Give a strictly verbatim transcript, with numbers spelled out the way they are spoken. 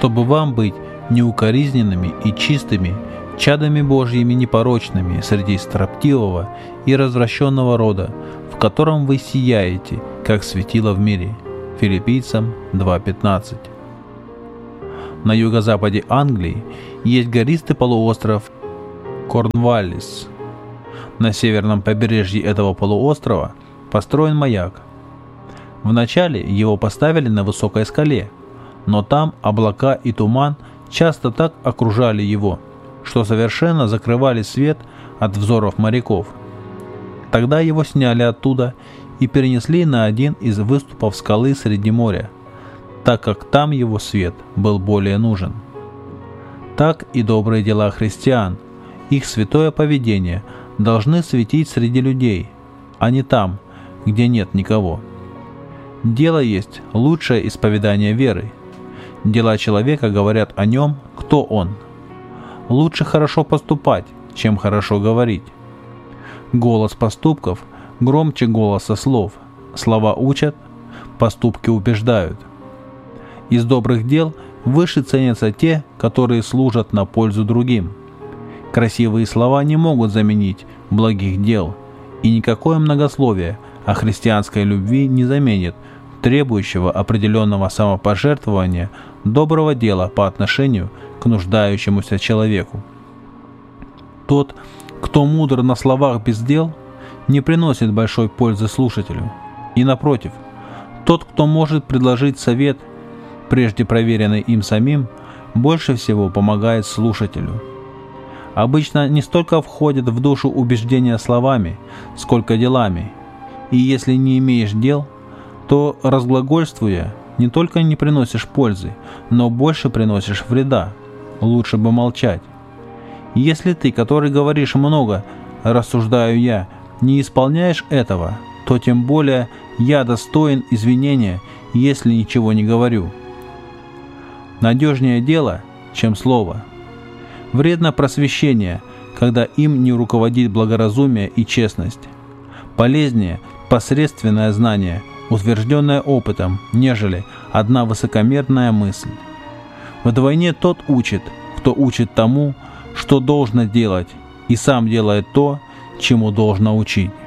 чтобы вам быть неукоризненными и чистыми, чадами Божьими непорочными среди строптивого и развращенного рода, в котором вы сияете, как светило в мире». Филиппийцам два пятнадцать. На юго-западе Англии есть гористый полуостров Корнваллис. На северном побережье этого полуострова построен маяк. Вначале его поставили на высокой скале, но там облака и туман часто так окружали его, что совершенно закрывали свет от взоров моряков. Тогда его сняли оттуда и перенесли на один из выступов скалы среди моря, так как там его свет был более нужен. Так и добрые дела христиан, их святое поведение должны светить среди людей, а не там, где нет никого. Дело есть лучшее исповедание веры. Дела человека говорят о нем, кто он. Лучше хорошо поступать, чем хорошо говорить. Голос поступков громче голоса слов. Слова учат, поступки убеждают. Из добрых дел выше ценятся те, которые служат на пользу другим. Красивые слова не могут заменить благих дел, и никакое многословие о христианской любви не заменит требующего определенного самопожертвования доброго дела по отношению к нуждающемуся человеку. Тот, кто мудр на словах без дел, не приносит большой пользы слушателю. И напротив, тот, кто может предложить совет, прежде проверенный им самим, больше всего помогает слушателю. Обычно не столько входят в душу убеждения словами, сколько делами, и если не имеешь дел, то, разглагольствуя, не только не приносишь пользы, но больше приносишь вреда. Лучше бы молчать. Если ты, который говоришь много, рассуждаю я, не исполняешь этого, то тем более я достоин извинения, если ничего не говорю. Надежнее дело, чем слово. Вредно просвещение, когда им не руководит благоразумие и честность. Полезнее посредственное знание, утвержденное опытом, нежели одна высокомерная мысль. Вдвойне тот учит, кто учит тому, что должно делать, и сам делает то, чему должно учить.